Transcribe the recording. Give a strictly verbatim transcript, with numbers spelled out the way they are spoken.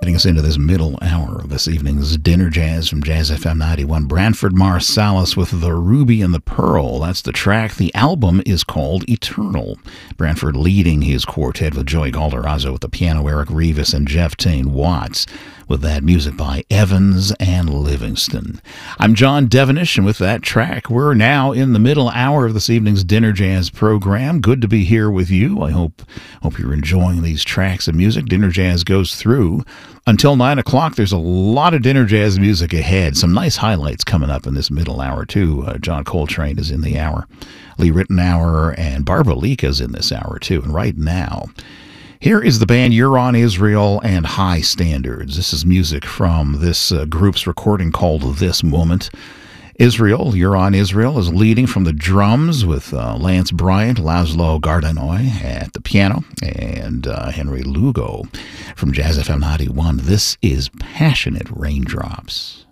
getting us into this middle hour of this evening's Dinner Jazz from Jazz F M ninety-one. Branford Marsalis with The Ruby and the Pearl. That's the track. The album is called Eternal. Branford leading his quartet with Joey Galderazzo with the piano, Eric Rivas and Jeff Tane Watts, with that music by Evans and Livingston. I'm John Devenish, and with that track, we're now in the middle hour of this evening's Dinner Jazz program. Good to be here with you. I hope hope you're enjoying these tracks of music. Dinner Jazz goes through until nine o'clock. There's a lot of Dinner Jazz music ahead. Some nice highlights coming up in this middle hour, too. Uh, John Coltrane is in the hour. Lee Rittenauer and Barbara Leake is in this hour, too. And right now, here is the band Youron Israel and High Standards. This is music from this uh, group's recording called This Moment. Israel, Youron Israel, is leading from the drums with uh, Lance Bryant, Laszlo Gardanoy at the piano, and uh, Henry Lugo from Jazz F M ninety-one. This is Passionate Raindrops.